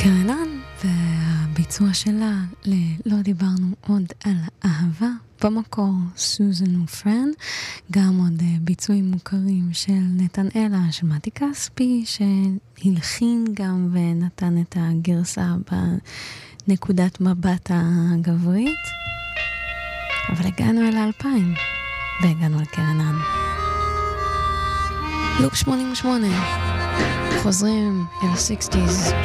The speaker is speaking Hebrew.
קרנן והביצוע שלה לא דיברנו עוד על אהבה, במקור סוזן ופרן, גם עוד ביצועים מוכרים של נתנאלה, של מתי כספי, שהלחין גם ונתן את הגרסה בנקודת מבט הגברית. אבל הגענו אל 2000 והגענו אל קרנן. לופ 88, חוזרים אל ה-60s